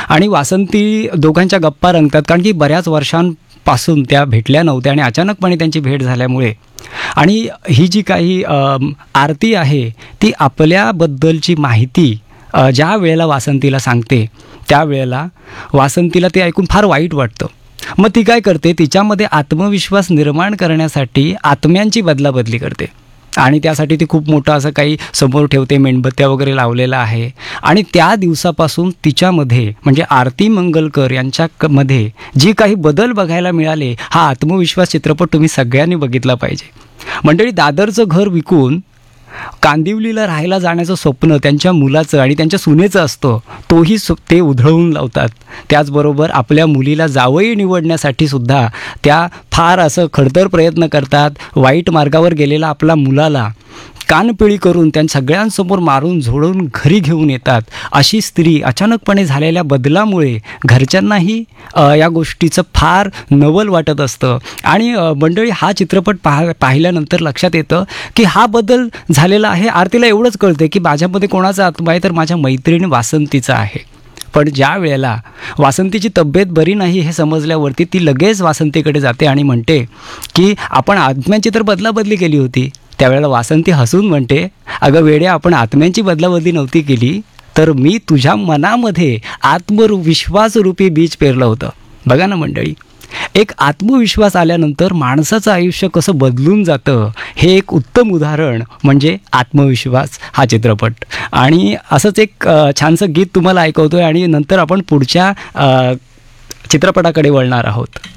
आणि वासंती दोघांच्या गप्पा रंगतात, कारण की बऱ्याच वर्षांपासून त्या भेटल्या नव्हत्या आणि अचानकपणे त्यांची भेट झाल्यामुळे. आणि ही जी काही आरती आहे ती आपल्याबद्दलची माहिती ज्या वेळेला वासंतीला सांगते त्यावेळेला वासंतीला ते ऐकून फार वाईट वाटतं. मग ती काय करते, तिच्यामध्ये आत्मविश्वास निर्माण करण्यासाठी आत्म्यांची बदलाबदली करते आणि त्यासाठी ती खूप मोठं असं काही समोर ठेवते, मेणबत्त्या वगैरे लावलेला आहे. आणि त्या दिवसापासून तिच्यामध्ये म्हणजे आरती मंगलकर यांच्यामध्ये जी काही बदल बघायला मिळाले, हा आत्मविश्वास चित्रपट तुम्ही सगळ्यांनी बघितला पाहिजे. मंडळी, दादरचं घर विकून कांदिवलीला राहायला जाण्याचं स्वप्न त्यांच्या मुलाचं आणि त्यांच्या सुनेचं असतं, तोही ते उधळून लावतात. त्याचबरोबर आपल्या मुलीला जावई निवडण्यासाठी सुद्धा त्या फार असं खडतर प्रयत्न करतात. वाईट मार्गावर गेलेला आपला मुलाला कानपिळी करून त्यांच्या सगळ्यांसमोर मारून झोडून घरी घेऊन येतात. अशी स्त्री अचानकपणे झालेल्या बदलामुळे घरच्यांनाही या गोष्टीचं फार नवल वाटत असतं. आणि मंडळी, हा चित्रपट पाहिल्यानंतर लक्षात येतं की हा बदल झालेला आहे. आरतीला एवढंच कळतं की माझ्यामध्ये कोणाचा आत्मा आहे, तर माझ्या मैत्रिणी वासंतीचा आहे. पण ज्या वेळेला वासंतीची तब्येत बरी नाही हे समजल्यावरती ती लगेच वासंतीकडे जाते आणि म्हणते की आपण आत्म्यांची तर बदलाबदली केली होती. त्यावेळेला वासंती हसून म्हणते, अगं वेड्या, आपण आत्म्यांची बदलाबदली नव्हती केली, तर मी तुझ्या मनामध्ये आत्मविश्वासरूपी बीज पेरलं होतं. बघा ना मंडळी, एक आत्मविश्वास आल्यानंतर माणसाचं आयुष्य कसं बदलून जातं, हे एक उत्तम उदाहरण म्हणजे आत्मविश्वास हा चित्रपट. आणि असंच एक छानसं गीत तुम्हाला ऐकवतोय आणि नंतर आपण पुढच्या चित्रपटाकडे वळणार आहोत.